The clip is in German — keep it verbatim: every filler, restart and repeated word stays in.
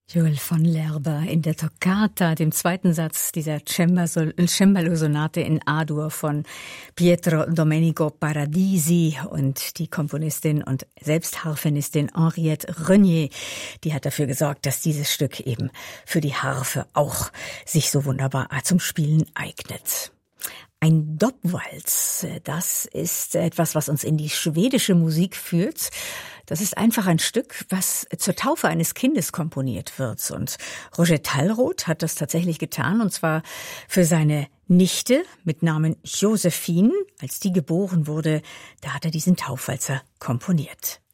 Joel von Lerber in der Toccata, dem zweiten Satz dieser Cembalo-Sonate in A-Dur von Pietro Domenico Paradisi, und die Komponistin und selbst Harfenistin Henriette Renier, die hat dafür gesorgt, dass dieses Stück eben für die Harfe auch sich so wunderbar zum Spielen eignet. Ein Doppwalz, das ist etwas, was uns in die schwedische Musik führt. Das ist einfach ein Stück, was zur Taufe eines Kindes komponiert wird. Und Roger Tallroth hat das tatsächlich getan, und zwar für seine Nichte mit Namen Josephine. Als die geboren wurde, da hat er diesen Taufwalzer komponiert.